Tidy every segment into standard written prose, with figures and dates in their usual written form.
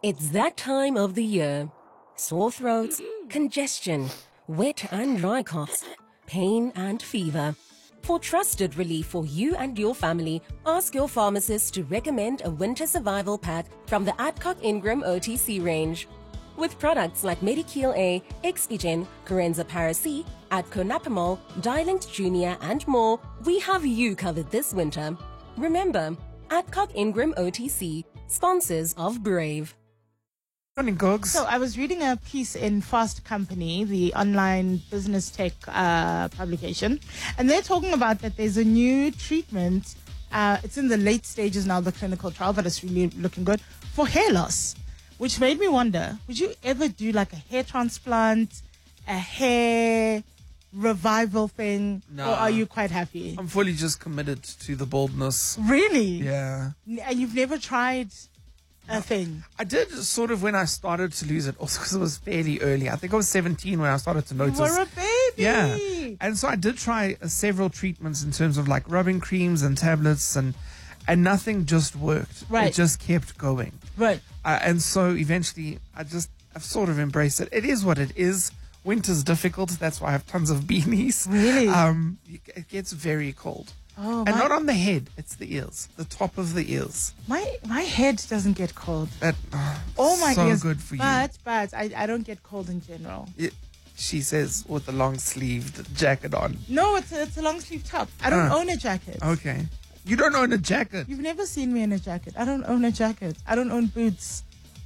It's that time of the year. Sore throats, congestion, wet and dry coughs, pain and fever. For trusted relief for you and your family, ask your pharmacist to recommend a winter survival pack from the Adcock Ingram OTC range. With products like Medikil A, Expigen, Corenza Para-C, Adco Napamol, Dialint Junior and more, we have you covered this winter. Remember, Adcock Ingram OTC, sponsors of Brave. Morning, Gogs. So I was reading a piece in Fast Company, the online business tech publication, and they're talking about that there's a new treatment. It's in the late stages now, the clinical trial, but it's really looking good for hair loss, which made me wonder, would you ever do like a hair transplant, a hair revival thing, No. or are you quite happy? I'm fully just committed to the baldness. Really? Yeah. And you've never tried a thing? I did sort of when I started to lose it, also because it was fairly early. I think I was 17 when I started to notice. You were a baby. Yeah. And so I did try several treatments in terms of like rubbing creams and tablets, and nothing just worked. Right. It just kept going. Right. And so eventually I've sort of embraced it. It is what it is. Winter's difficult. That's why I have tons of beanies. Really? It gets very cold. Oh, And not on the head. It's the ears. The top of the ears. My head doesn't get cold. That, All my so ears. good for you. But I don't get cold in general. She says with a long-sleeved jacket on. No, it's a long sleeve top. I don't own a jacket. Okay. You don't own a jacket. You've never seen me in a jacket. I don't own a jacket. I don't own boots.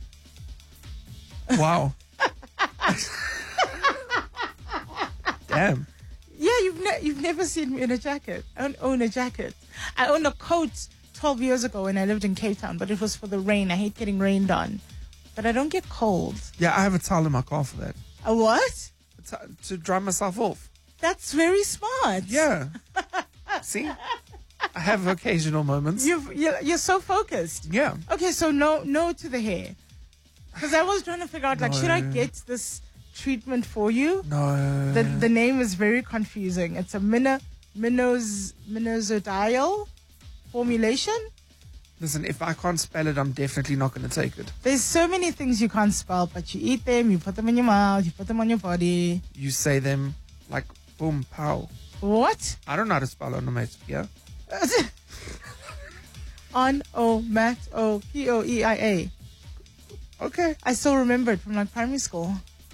Wow. Damn. Yeah, you've never seen me in a jacket. I don't own a jacket. I owned a coat 12 years ago when I lived in Cape Town, but it was for the rain. I hate getting rained on. But I don't get cold. Yeah, I have a towel in my car for that. A what? To dry myself off. That's very smart. Yeah. See? I have occasional moments. You're so focused. Yeah. Okay, so no to the hair. Because I was trying to figure out, like, should I get this treatment for you? No. The name is very confusing. It's a minozodial formulation. Listen, if I can't spell it, I'm definitely not going to take it. There's so many things you can't spell, but you eat them, you put them in your mouth, you put them on your body. You say them like boom, pow. What? I don't know how to spell onomatopoeia. Onomatopoeia. Okay. I still remember it from like primary school.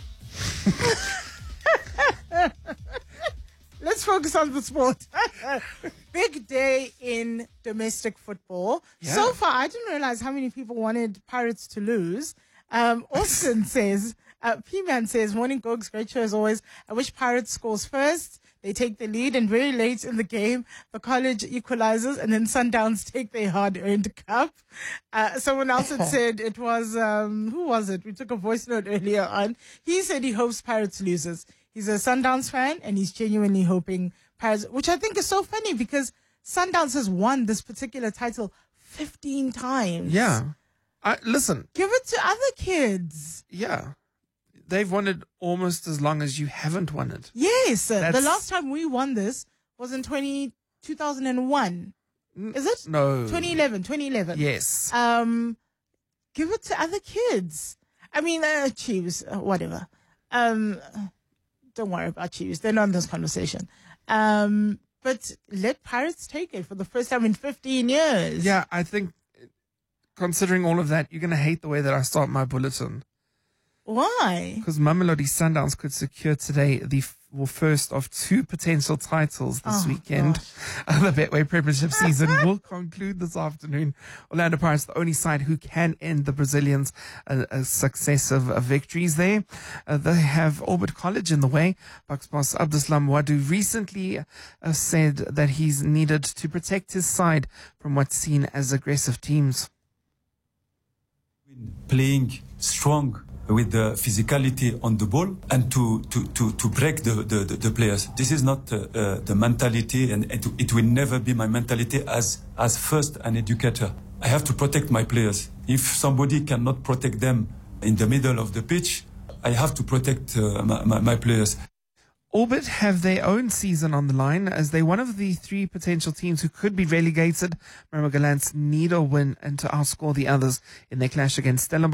Let's focus on the sport. Big day in domestic football. Yeah. So far, I didn't realize how many people wanted Pirates to lose. Austin says, P-Man says, morning Gogs, great show as always. I wish Pirates scores first. They take the lead, and very late in the game, the college equalizes, and then Sundowns take their hard-earned cup. Someone else had said it was, who was it? We took a voice note earlier on. He said he hopes Pirates loses. He's a Sundowns fan, and he's genuinely hoping Pirates, which I think is so funny because Sundowns has won this particular title 15 times. Yeah. Listen. Give it to other kids. Yeah. They've won it almost as long as you haven't won it. Yes. The last time we won this was in 2001. Is it? No. 2011. Yes. Give it to other kids. I mean, Chiefs, whatever. Don't worry about Chiefs. They're not in this conversation. But let Pirates take it for the first time in 15 years. Yeah, I think considering all of that, you're going to hate the way that I start my bulletin. Why? Because Mamelodi Sundowns could secure today the first of two potential titles this weekend. The Betway Premiership season will conclude this afternoon. Orlando Pirates, the only side who can end the Brazilians' successive victories there. They have Orbit College in the way. Bucks boss Abdeslam Wadu recently said that he's needed to protect his side from what's seen as aggressive teams. Playing strong with the physicality on the ball and to break the players. This is not the mentality, and it will never be my mentality as first an educator. I have to protect my players. If somebody cannot protect them in the middle of the pitch, I have to protect my players. Orbit have their own season on the line as they're one of the three potential teams who could be relegated. Marimo Gallants need a win and to outscore the others in their clash against Stellenbosch.